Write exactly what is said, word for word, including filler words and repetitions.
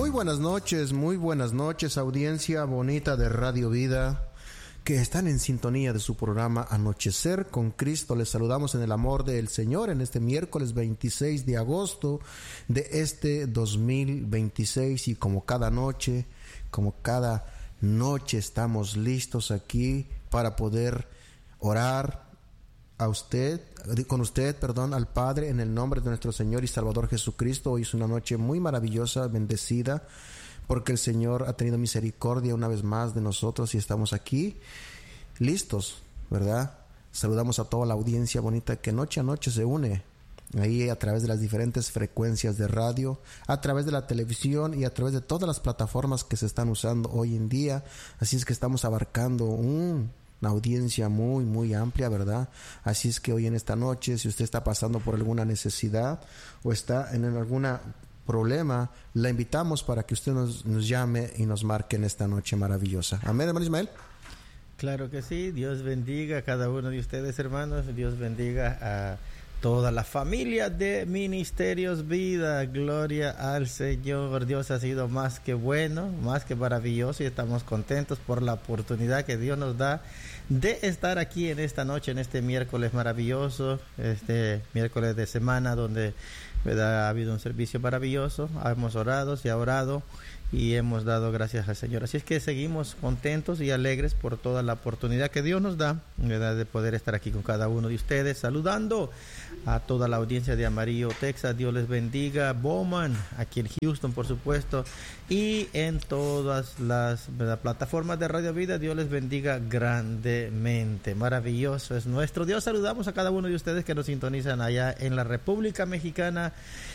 Muy buenas noches, muy buenas noches, audiencia bonita de Radio Vida, que están en sintonía de su programa Anochecer con Cristo. Les saludamos en el amor del Señor en este miércoles veintiséis de agosto de este dos mil veintiséis, y como cada noche, como cada noche estamos listos aquí para poder orar a usted, con usted, perdón, al Padre, en el nombre de nuestro Señor y Salvador Jesucristo. Hoy es una noche muy maravillosa, bendecida, porque el Señor ha tenido misericordia una vez más de nosotros y estamos aquí listos, ¿verdad? Saludamos a toda la audiencia bonita que noche a noche se une ahí a través de las diferentes frecuencias de radio, a través de la televisión y a través de todas las plataformas que se están usando hoy en día. Así es que estamos abarcando un una audiencia muy muy amplia, ¿verdad? Así es que hoy en esta noche, si usted está pasando por alguna necesidad o está en algún problema, la invitamos para que usted nos, nos llame y nos marque en esta noche maravillosa. Amén, hermano Ismael. Claro que sí. Dios bendiga a cada uno de ustedes, hermanos. Dios bendiga a toda la familia de Ministerios Vida. Gloria al Señor. Dios ha sido más que bueno, más que maravilloso, y estamos contentos por la oportunidad que Dios nos da de estar aquí en esta noche, en este miércoles maravilloso, este miércoles de semana donde, ¿verdad?, ha habido un servicio maravilloso. Hemos orado, se ha orado y hemos dado gracias al Señor. Así es que seguimos contentos y alegres por toda la oportunidad que Dios nos da, ¿verdad?, de poder estar aquí con cada uno de ustedes, saludando a toda la audiencia de Amarillo, Texas. Dios les bendiga. Bowman, aquí en Houston, por supuesto, y en todas las, ¿verdad?, plataformas de Radio Vida. Dios les bendiga grandemente. Maravilloso es nuestro Dios. Saludamos a cada uno de ustedes que nos sintonizan allá en la República Mexicana,